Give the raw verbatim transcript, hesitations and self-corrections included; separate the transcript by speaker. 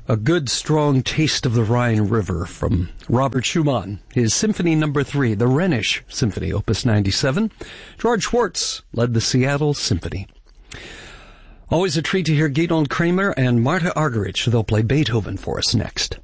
Speaker 1: A good, strong taste of the Rhine River from Robert Schumann, his Symphony Number Three, the Rhenish Symphony, Opus ninety-seven. George Schwartz led the Seattle Symphony. Always a treat to hear Gidon Kremer and Marta Argerich. They'll play Beethoven for us next.